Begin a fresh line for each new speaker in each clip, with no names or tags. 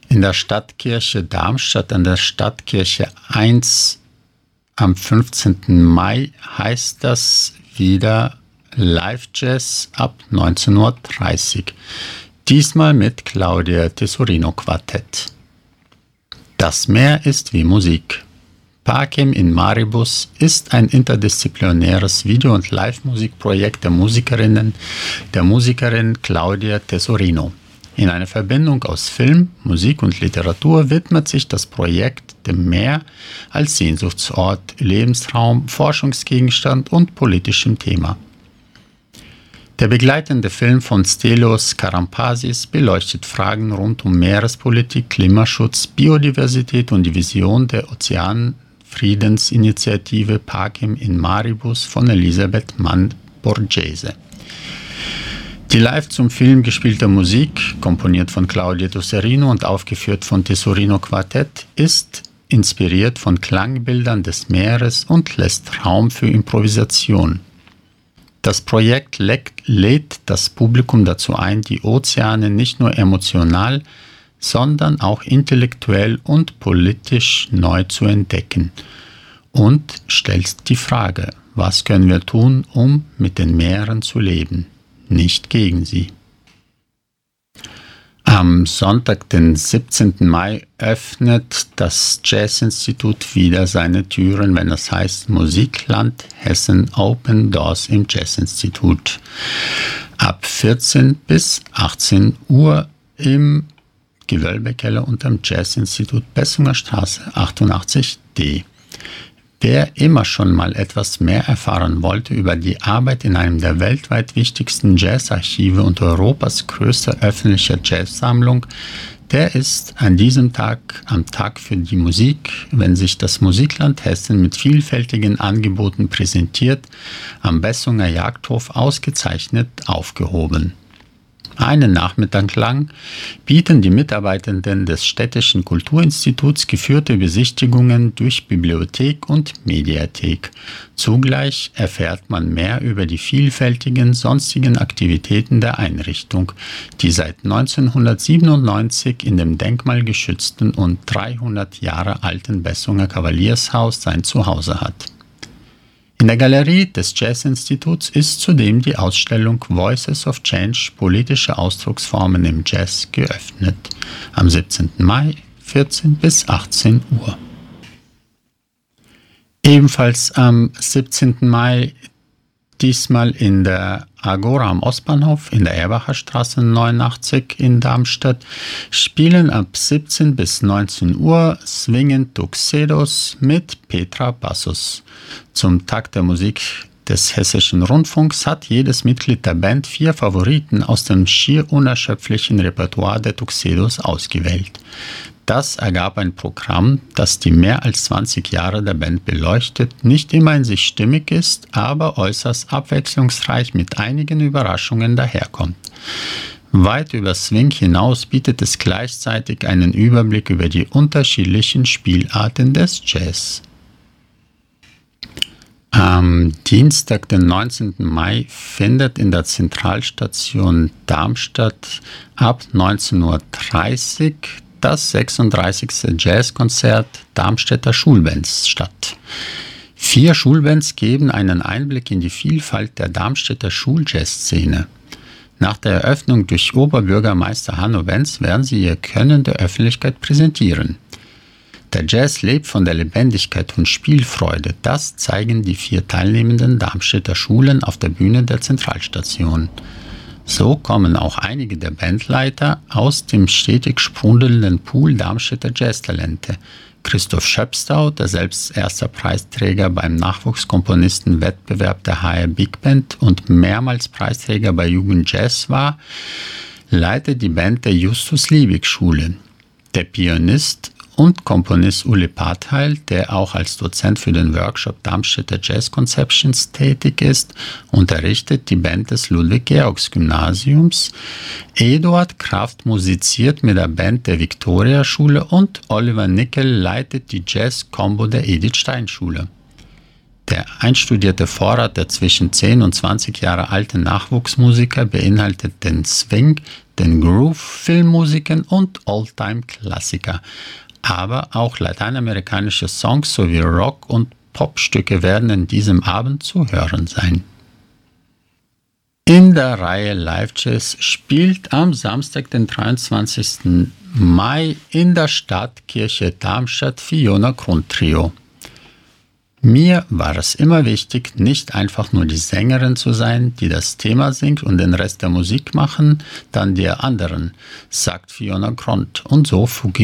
In der Stadtkirche Darmstadt an der Stadtkirche 1 am 15. Mai heißt das wieder Live-Jazz ab 19:30 Uhr. Diesmal mit Claudia Tesorino Quartett. Das Meer ist wie Musik. Parcem in Maribus ist ein interdisziplinäres Video- und Live-Musikprojekt der Musikerin Claudia Tesorino. In einer Verbindung aus Film, Musik und Literatur widmet sich das Projekt dem Meer als Sehnsuchtsort, Lebensraum, Forschungsgegenstand und politischem Thema. Der begleitende Film von Stelios Karampasis beleuchtet Fragen rund um Meerespolitik, Klimaschutz, Biodiversität und die Vision der Ozeanfriedensinitiative Parcem in Maribus von Elisabeth Mann-Borghese. Die live zum Film gespielte Musik, komponiert von Claudia Tesorino und aufgeführt von Tesorino Quartett, ist inspiriert von Klangbildern des Meeres und lässt Raum für Improvisation. Das Projekt lädt das Publikum dazu ein, die Ozeane nicht nur emotional, sondern auch intellektuell und politisch neu zu entdecken und stellt die Frage, was können wir tun, um mit den Meeren zu leben? Nicht gegen sie. Am Sonntag, den 17. Mai, öffnet das Jazzinstitut wieder seine Türen, wenn es heißt Musikland Hessen Open Doors im Jazzinstitut. Ab 14 bis 18 Uhr im Gewölbekeller unterm Jazzinstitut Bessunger Straße 88D. Wer immer schon mal etwas mehr erfahren wollte über die Arbeit in einem der weltweit wichtigsten Jazzarchive und Europas größter öffentlicher Jazzsammlung, der ist an diesem Tag, am Tag für die Musik, wenn sich das Musikland Hessen mit vielfältigen Angeboten präsentiert, am Bessunger Jagdhof ausgezeichnet aufgehoben. Einen Nachmittag lang bieten die Mitarbeitenden des Städtischen Kulturinstituts geführte Besichtigungen durch Bibliothek und Mediathek. Zugleich erfährt man mehr über die vielfältigen sonstigen Aktivitäten der Einrichtung, die seit 1997 in dem denkmalgeschützten und 300 Jahre alten Bessunger Kavaliershaus sein Zuhause hat. In der Galerie des Jazzinstituts ist zudem die Ausstellung Voices of Change – Politische Ausdrucksformen im Jazz geöffnet. Am 17. Mai, 14 bis 18 Uhr. Ebenfalls am 17. Mai, diesmal in der Agora am Ostbahnhof in der Erbacher Straße 89 in Darmstadt, spielen ab 17 bis 19 Uhr Swingend Tuxedos mit Petra Bassus. Zum Tag der Musik des Hessischen Rundfunks hat jedes Mitglied der Band 4 Favoriten aus dem schier unerschöpflichen Repertoire der Tuxedos ausgewählt. Das ergab ein Programm, das die mehr als 20 Jahre der Band beleuchtet, nicht immer in sich stimmig ist, aber äußerst abwechslungsreich mit einigen Überraschungen daherkommt. Weit über Swing hinaus bietet es gleichzeitig einen Überblick über die unterschiedlichen Spielarten des Jazz. Am Dienstag, den 19. Mai, findet in der Zentralstation Darmstadt ab 19:30 Uhr das 36. Jazzkonzert Darmstädter Schulbands statt. 4 Schulbands geben einen Einblick in die Vielfalt der Darmstädter Schuljazzszene. Nach der Eröffnung durch Oberbürgermeister Hanno Wenz werden sie ihr Können der Öffentlichkeit präsentieren. Der Jazz lebt von der Lebendigkeit und Spielfreude. Das zeigen die 4 teilnehmenden Darmstädter Schulen auf der Bühne der Zentralstation. So kommen auch einige der Bandleiter aus dem stetig sprudelnden Pool Darmstädter Jazztalente. Christoph Schöpstau, der selbst erster Preisträger beim Nachwuchskomponisten-Wettbewerb der HR Big Band und mehrmals Preisträger bei Jugend Jazz war, leitet die Band der Justus-Liebig-Schule. Der Pianist und Komponist Uli Patheil, der auch als Dozent für den Workshop Darmstädter Jazz Conceptions tätig ist, unterrichtet die Band des Ludwig-Georgs-Gymnasiums. Eduard Kraft musiziert mit der Band der Victoria-Schule und Oliver Nickel leitet die Jazz-Combo der Edith-Stein-Schule. Der einstudierte Vorrat der zwischen 10 und 20 Jahre alten Nachwuchsmusiker beinhaltet den Swing, den Groove, Filmmusiken und Oldtime-Klassiker. Aber auch lateinamerikanische Songs sowie Rock- und Popstücke werden in diesem Abend zu hören sein. In der Reihe Live Jazz spielt am Samstag, den 23. Mai in der Stadtkirche Darmstadt Fiona Kront Trio. Mir war es immer wichtig, nicht einfach nur die Sängerin zu sein, die das Thema singt und den Rest der Musik machen, dann die anderen, sagt Fiona Kront. Und so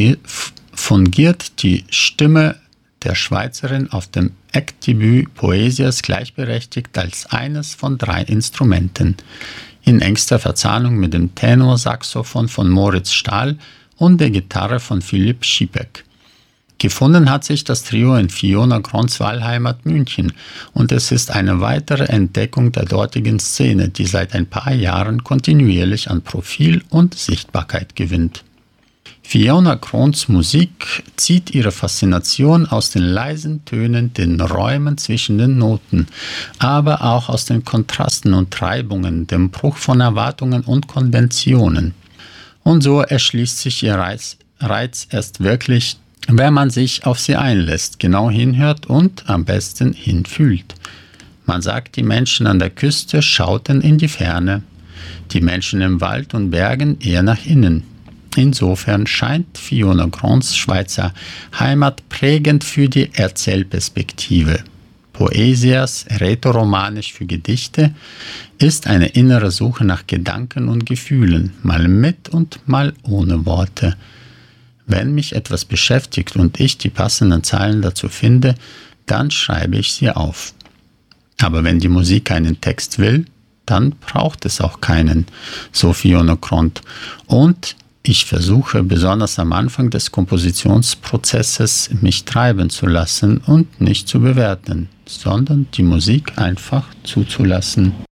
fungiert die Stimme der Schweizerin auf dem Act-Debüt Poesias gleichberechtigt als eines von 3 Instrumenten, in engster Verzahnung mit dem Tenorsaxophon von Moritz Stahl und der Gitarre von Philipp Schiebeck. Gefunden hat sich das Trio in Fiona Kronts Wahlheimat München und es ist eine weitere Entdeckung der dortigen Szene, die seit ein paar Jahren kontinuierlich an Profil und Sichtbarkeit gewinnt. Fiona Kronts Musik zieht ihre Faszination aus den leisen Tönen, den Räumen zwischen den Noten, aber auch aus den Kontrasten und Reibungen, dem Bruch von Erwartungen und Konventionen. Und so erschließt sich ihr Reiz erst wirklich, wenn man sich auf sie einlässt, genau hinhört und am besten hinfühlt. Man sagt, die Menschen an der Küste schauten in die Ferne, die Menschen im Wald und Bergen eher nach innen. Insofern scheint Fiona Kronts Schweizer Heimat prägend für die Erzählperspektive. Poesias, rätoromanisch für Gedichte, ist eine innere Suche nach Gedanken und Gefühlen, mal mit und mal ohne Worte. Wenn mich etwas beschäftigt und ich die passenden Zeilen dazu finde, dann schreibe ich sie auf. Aber wenn die Musik keinen Text will, dann braucht es auch keinen, so Fiona Kront. Und ich versuche besonders am Anfang des Kompositionsprozesses mich treiben zu lassen und nicht zu bewerten, sondern die Musik einfach zuzulassen.